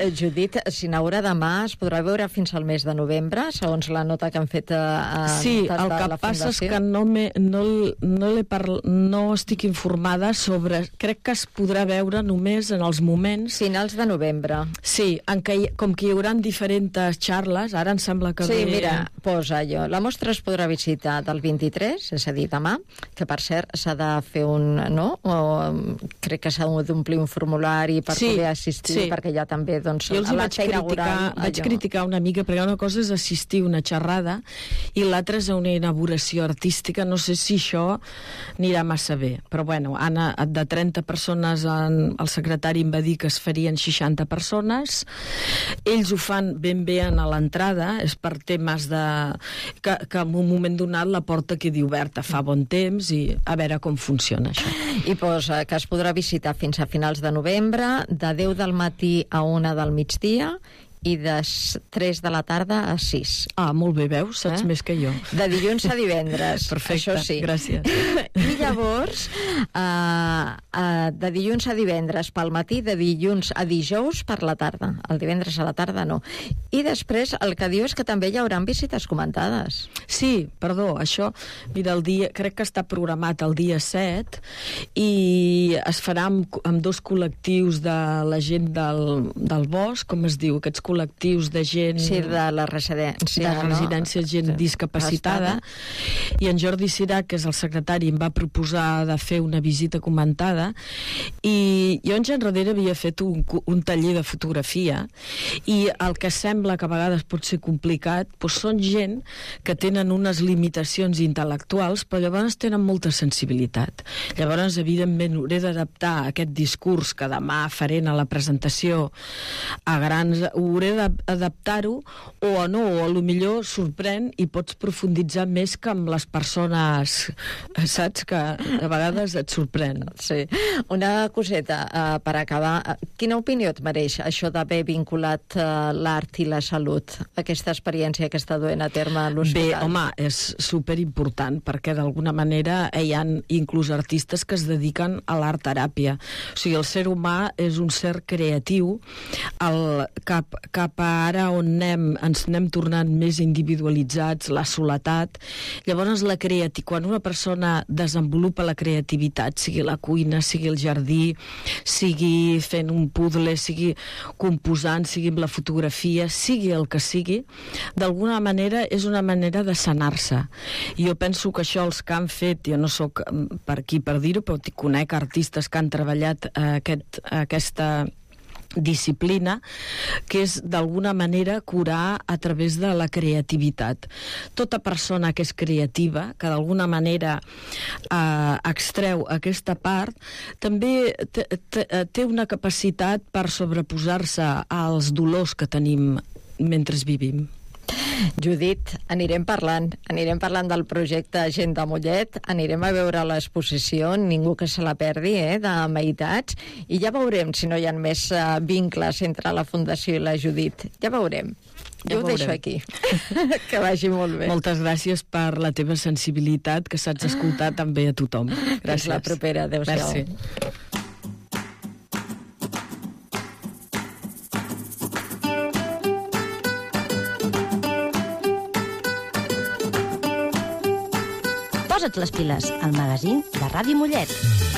Judit, s'inaugura demà, es podrà veure fins al mes de novembre, segons la nota que han fet sí, el que passa és que no estic informada sobre... Crec que es podrà veure només en els moments... Finals de novembre. Sí, com que hi haurà diferents xarles, ara em sembla que... Sí, mira, posa jo. La mostra es podrà visitar del 23, és a dir, demà, que per cert s'ha de fer crec que s'ha d'omplir un formulari per poder assistir, perquè ja també, doncs, jo els vaig criticar una mica, perquè una cosa és assistir a una xerrada i l'altra és una inauguració artística. No sé si això anirà massa bé, però bueno, de 30 persones el secretari em va dir que es farien 60 persones. Ells ho fan ben bé a l'entrada, és per temes que en un moment donat la porta quedi oberta, fa bon temps, i a veure com funciona això. I posa que es podrà visitar fins a finals de novembre, de 10 del matí a 1 del migdia, i de 3 de la tarda a 6. Ah, molt bé, veus? Saps més que jo. De dilluns a divendres. Perfecte, això sí. Gràcies. I llavors, de dilluns a divendres pel matí, de dilluns a dijous per la tarda. El divendres a la tarda no. I després el que diu és que també hi haurà visites comentades. Sí, perdó, això, mira, crec que està programat el dia 7 i es farà amb 2 col·lectius de la gent del bosc, com es diu, aquests col·lectius de gent... Sí, de la residència. De residència, gent discapacitada. I en Jordi Cirac, que és el secretari, em va proposar de fer una visita comentada, i jo anys enrere havia fet un taller de fotografia, i el que sembla que a vegades pot ser complicat, doncs són gent que tenen unes limitacions intel·lectuals, però llavors tenen molta sensibilitat. Llavors, evidentment, hauré d'adaptar aquest discurs que demà faré a la presentació a grans... Hauré d'adaptar-ho o no, o potser sorprèn i pots profunditzar més que amb les persones, saps? Que a vegades et sorprèn. Sí. Una coseta, per acabar. Quina opinió et mereix això d'haver vinculat l'art i la salut? Aquesta experiència que està duent a terme a l'hospital. Bé, home, és superimportant, perquè d'alguna manera hi ha inclús artistes que es dediquen a l'art-teràpia. O sigui, el ser humà és un ser creatiu, cap a ara on ens anem tornant més individualitzats, la soledat. Llavors, quan una persona desenvolupa la creativitat, sigui la cuina, sigui el jardí, sigui fent un puzzle, sigui composant, sigui amb la fotografia, sigui el que sigui, d'alguna manera és una manera de sanar-se. I jo penso que això els que han fet, jo no sóc per aquí per dir-ho, però conec artistes que han treballat aquesta disciplina, que és d'alguna manera curar a través de la creativitat. Tota persona que és creativa, que d'alguna manera extreu aquesta part, també té una capacitat per sobreposar-se als dolors que tenim mentre vivim. Judit, anirem parlant del projecte Gent de Mollet, anirem a veure l'exposició, ningú que se la perdi, de Meitats, i ja veurem si no hi ha més vincles entre la Fundació i la Judit. Ja veurem. Jo ho deixo aquí. Que vagi molt bé. Moltes gràcies per la teva sensibilitat, que saps escoltar també a tothom. Gràcies. Fins la propera. Adéu-siau. Merci. Posa't les piles, al magazín de Ràdio Mollet.